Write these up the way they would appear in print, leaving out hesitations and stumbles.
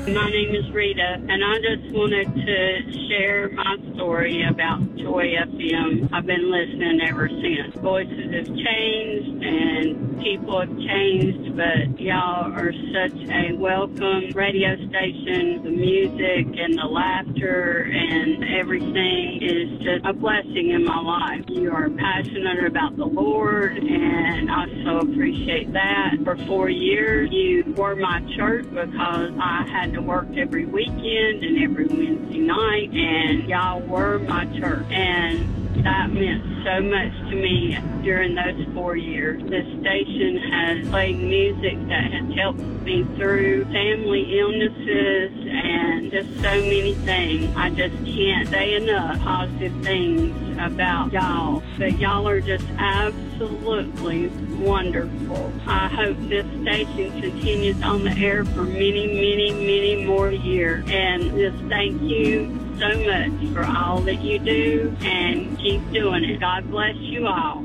My name is Rita, and I just wanted to share my story about Joy FM. I've been listening ever since. Voices have changed and people have changed, but y'all are such a welcome radio station. The music and the laughter and everything is just a blessing in my life. You are passionate about the Lord, and I so appreciate that. For 4 years, you were my church because I had to work every weekend and every Wednesday night, and y'all were my church, and that meant so much to me during those 4 years. This station has played music that has helped me through family illnesses and just so many things. I just can't say enough positive things about y'all, but y'all are just absolutely wonderful. I hope this station continues on the air for many, many, many more years, and just thank you so much for all that you do, and keep doing it. God bless you all.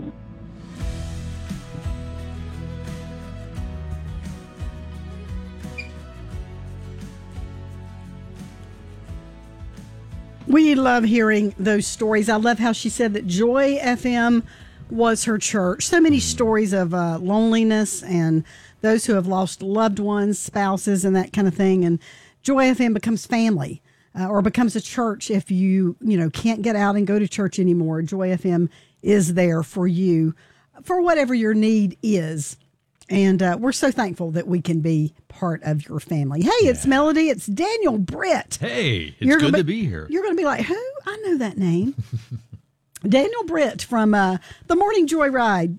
We love hearing those stories. I love how she said that Joy FM was her church. So many stories of loneliness and those who have lost loved ones, spouses, and that kind of thing. And Joy FM becomes family. Or becomes a church if you can't get out and go to church anymore. Joy FM is there for you for whatever your need is. And we're so thankful that we can be part of your family. Hey, It's Melody. It's Daniel Britt. Hey, it's good to be here. You're going to be like, who? I know that name. Daniel Britt from the Morning Joy Ride,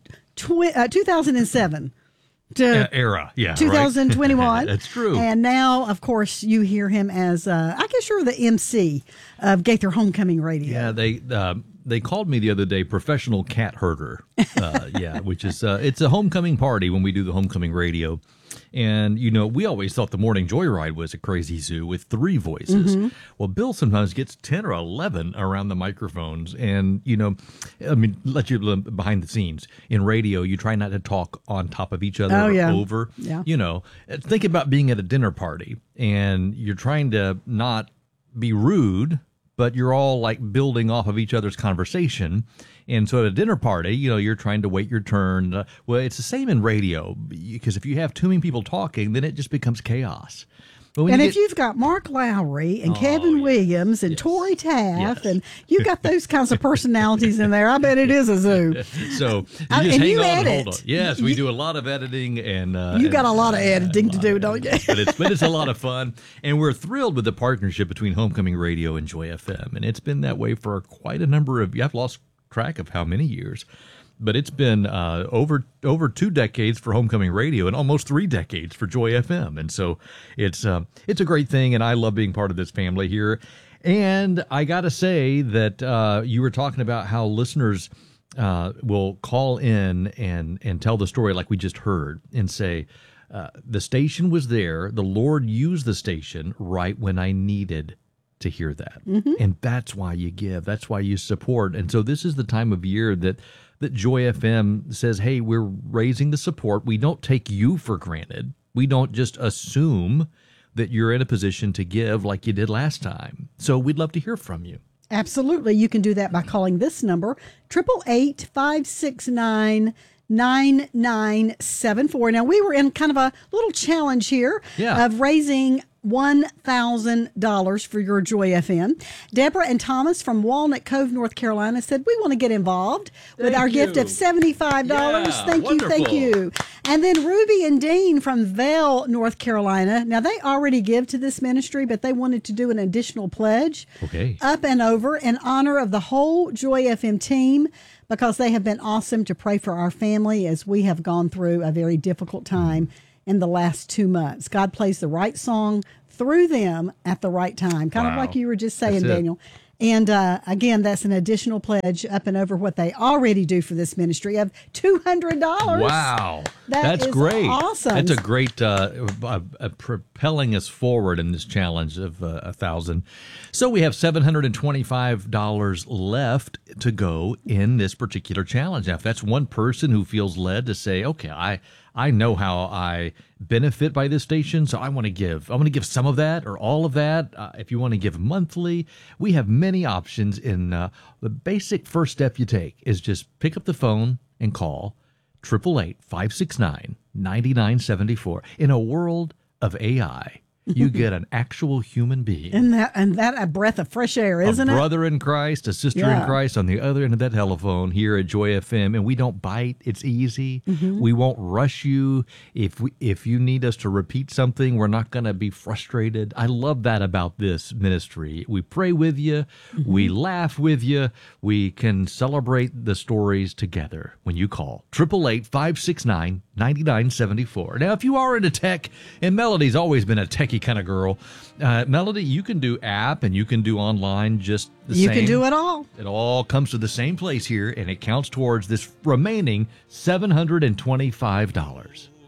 2007. Era, 2021. Right. That's true. And now, of course, you hear him as, I guess you're the MC of Gaither Homecoming Radio. Yeah, they called me the other day professional cat herder. Which is, it's a homecoming party when we do the homecoming radio. And, we always thought the Morning Joyride was a crazy zoo with 3 voices. Mm-hmm. Well, Bill sometimes gets 10 or 11 around the microphones. And, let you behind the scenes. In radio, you try not to talk on top of each other over. Yeah. Think about being at a dinner party and you're trying to not be rude, but you're all like building off of each other's conversation. And so at a dinner party, you're trying to wait your turn. Well, it's the same in radio, because if you have too many people talking, then it just becomes chaos. And if you've got Mark Lowry and Kevin Williams and Tori Taft, and you've got those kinds of personalities in there, I bet it is a zoo. So you just hang on and hold on. Yes, we do a lot of editing. And you got a lot of editing to do, don't you? but it's a lot of fun. And we're thrilled with the partnership between Homecoming Radio and Joy FM. And it's been that way for quite a number of, I've lost track of how many years. But it's been over 2 decades for Homecoming Radio and almost 3 decades for Joy FM. And so it's a great thing, and I love being part of this family here. And I got to say that you were talking about how listeners will call in and tell the story like we just heard and say, the station was there, the Lord used the station right when I needed to hear that. Mm-hmm. And that's why you give. That's why you support. And so this is the time of year that Joy FM says, hey, we're raising the support. We don't take you for granted. We don't just assume that you're in a position to give like you did last time. So we'd love to hear from you. Absolutely. You can do that by calling this number, 888-569-9974. Now, we were in kind of a little challenge here of raising $1,000 for your Joy FM. Deborah and Thomas from Walnut Cove, North Carolina said, we want to get involved with our gift of $75. Thank you. And then Ruby and Dean from Vail, North Carolina. Now, they already give to this ministry, but they wanted to do an additional pledge up and over in honor of the whole Joy FM team, because they have been awesome to pray for our family as we have gone through a very difficult time in the last 2 months. God plays the right song through them at the right time, kind of like you were just saying, Daniel. And again, that's an additional pledge up and over what they already do for this ministry of $200. Wow. That's great. Awesome. That's a great propelling us forward in this challenge of 1,000. So we have $725 left to go in this particular challenge. Now, if that's one person who feels led to say, okay, I know how I benefit by this station, so I want to give some of that or all of that. If you want to give monthly, we have many options. In the basic first step you take is just pick up the phone and call 888-569-9974. In a world of AI, you get an actual human being. And that a breath of fresh air, isn't it? A brother in Christ, a sister in Christ on the other end of that telephone here at Joy FM. And we don't bite. It's easy. We won't rush you. If you need us to repeat something, we're not going to be frustrated. I love that about this ministry. We pray with you. We laugh with you. We can celebrate the stories together when you call 888-569-9974. Now, if you are into tech, and Melody's always been a techie kind of girl, Melody, you can do app and you can do online just the same. You can do it all. It all comes to the same place here, and it counts towards this remaining $725.